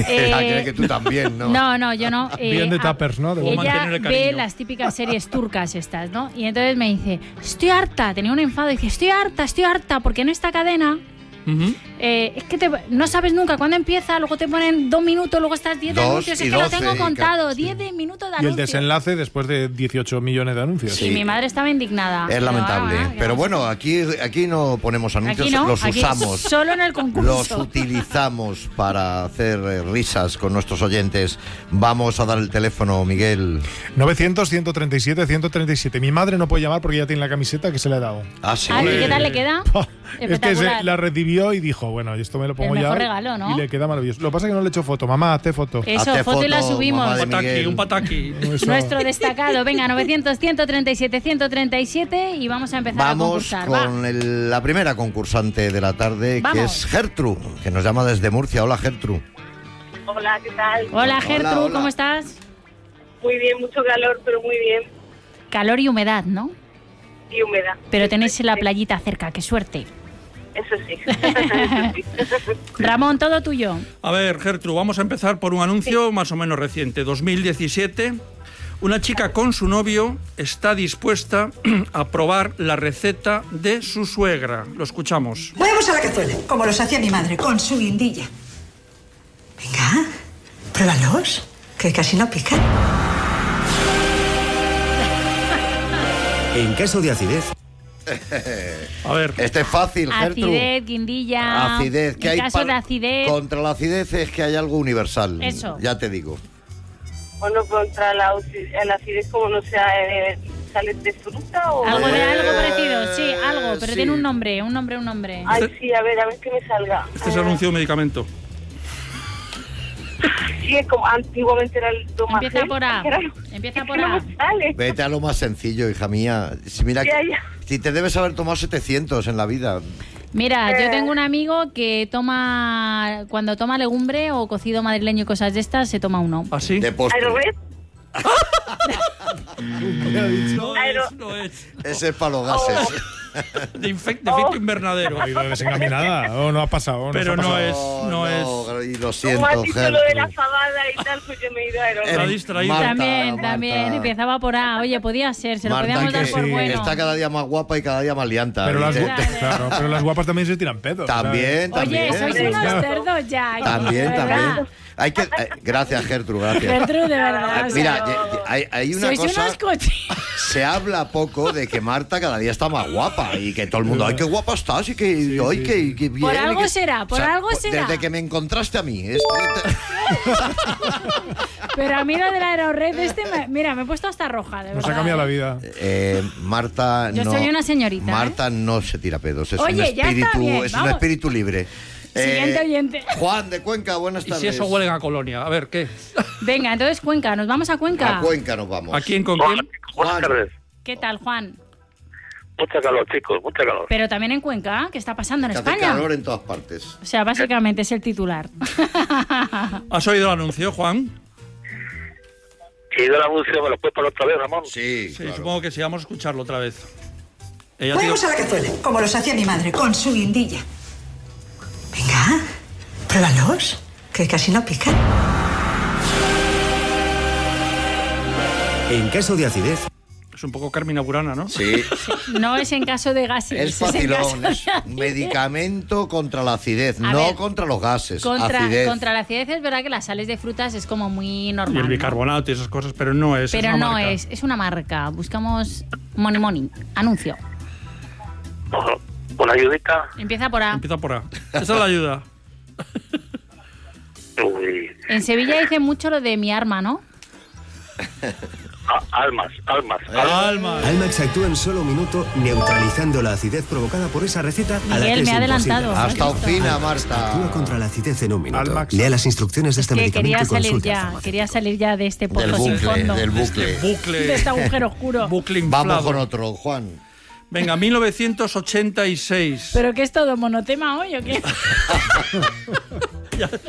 Cree que tú también, ¿no? No, yo no. Bien de tuppers, ¿no? Ella ve las típicas series turcas estas, ¿no? Y entonces me dice, estoy harta, tenía un enfado, y dice, estoy harta, porque en esta cadena... es que no sabes nunca cuándo empieza, luego te ponen 2 minutos, luego estás 10 anuncios, es que lo tengo contado, 10 minutos de anuncios. Y el desenlace después de 18 millones de anuncios. Sí, mi madre estaba indignada. Es lamentable. Pero bueno, aquí no ponemos anuncios, los usamos. Solo en el concurso. Los utilizamos para hacer risas con nuestros oyentes. Vamos a dar el teléfono, Miguel. 900-137-137. Mi madre no puede llamar porque ya tiene la camiseta que se le ha dado. Ah, sí. ¿Y qué tal le queda? Es que la recibió y dijo, bueno, esto me lo pongo el mejor ya. Regalo, ¿no? Y le queda maravilloso. Lo que pasa es que no le he hecho foto. Mamá, hazte foto. Eso, hazte foto y la subimos. Un pataki. Nuestro destacado. Venga, 900-137-137 y vamos a empezar a concursar. Vamos con la primera concursante de la tarde, que es Gertrude, que nos llama desde Murcia. Hola, Gertrude. Hola, ¿qué tal? Hola, Gertrude, ¿cómo estás? Muy bien, mucho calor, pero muy bien. Calor y humedad, ¿no? Y humedad. Pero tenéis la playita cerca, qué suerte. Eso sí. Ramón, todo tuyo. A ver, Gertrude, vamos a empezar por un anuncio más o menos reciente. 2017, una chica con su novio está dispuesta a probar la receta de su suegra. Lo escuchamos. Huevos a la cazuela, como los hacía mi madre, con su guindilla. Venga, pruébalos, que casi no pican. En caso de acidez... A ver. Este es fácil, Gertrude. Acidez, guindilla. Acidez. En caso de acidez. Contra la acidez es que hay algo universal. Eso. Ya te digo. Bueno, contra la acidez, como no sea, ¿sales de fruta o...? Algo parecido, sí, algo, pero sí. tiene un nombre. Ay, sí, a ver que me salga. Este es el anuncio de medicamento. Sí, es como antiguamente era el tomate. Empieza por A. No me sale. Vete a lo más sencillo, hija mía. Mira, Ya. si te debes haber tomado 700 en la vida. Mira, yo tengo un amigo que cuando toma legumbre o cocido madrileño y cosas de estas, se toma uno. ¿Ah, sí? De postre. Aerored. No es. Ese es para los gases. De efecto invernadero. Ay, no desencaminada. No ha pasado. Pero no es. Y lo siento, Como has dicho lo de Gertrude. la fabada y tal, pues yo me he ido a Aerored. Está distraído. Marta. También, empiezaba por A. Oye, podía ser, se lo Marta, podíamos dar que por bueno. está cada día más guapa y cada día más lianta. Pero las, ¿viste? claro, pero las guapas también se tiran pedos. También, Oye, también. sois unos cerdos ya. También, de verdad. también. Gracias, Gertrude, gracias. Gertrude, de verdad. Mira, hay una sois cosa. unos cochinos. Se habla poco de que Marta cada día está más guapa y que todo el mundo, ay, qué guapa estás y que, ay, que bien. Por algo y que- será, por algo será. Desde que me encontraste a mí. Pero a mí lo de la Aerored mira, me he puesto hasta roja, de verdad. Nos ha cambiado la vida. Marta Yo no. soy una señorita, Marta no se tira pedos. Es Oye, un ya está espíritu, bien, es un vamos. espíritu libre. Siguiente oyente. Juan de Cuenca, buenas Y tardes. si eso huele a colonia. A ver, ¿qué? Venga, entonces Cuenca, nos vamos a Cuenca. A Cuenca nos vamos. ¿A quién con quién? Juan. ¿Qué tal, Juan? Mucha calor, chicos, mucha calor. Pero también en Cuenca, ¿qué está pasando en Que hace España? calor en todas partes. O sea, básicamente es el titular. ¿Has oído el anuncio, Juan? Si he ido el anuncio, ¿me lo puedes poner otra vez, Ramón? Sí, Sí, claro. supongo que sí. Vamos a escucharlo otra vez. Ella Huevos a la cazuela, como los hacía mi madre, con su guindilla. Venga, pruébalos, que casi no pican. En caso de acidez... es un poco Carmina Burana, ¿no? Sí, No es en caso de gases. es en facilón. caso de Es un medicamento contra la acidez, A no ver, contra los gases. Contra acidez. la acidez es verdad que las sales de frutas es como muy Y normal. el ¿no? bicarbonato y esas cosas, pero no es. Pero una no marca. es una marca. Buscamos Money. Anuncio. Una ayudita. Empieza por A. Empieza por A. Esa es la ayuda. Uy. En Sevilla dicen mucho lo de mi arma, ¿no? Almas. Almax actúa en solo un minuto neutralizando la acidez provocada por esa receta a la Miguel, que es me ha imposible. adelantado. Hasta ¿Has visto? Ofina, Marta. Actúa contra la acidez en un minuto. Almax. Lea las instrucciones de este Que medicamento quería y salir consulte al ya. farmacéutico. Quería salir ya de este Del pozo sin bucle, fondo. del bucle. Bucle. De este agujero oscuro. Bucle inflado. Vamos con otro, Juan. Venga, 1986. ¿Pero qué es todo monotema hoy o qué?